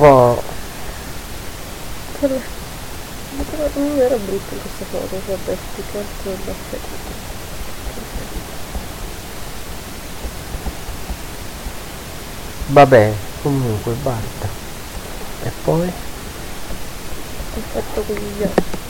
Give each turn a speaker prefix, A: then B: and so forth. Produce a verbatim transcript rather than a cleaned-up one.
A: po'.
B: Ma trovato non era brutto questa foto, vabbè, più che altro l'aspetto.
A: Vabbè, comunque basta. E poi?
B: Ho fatto così già.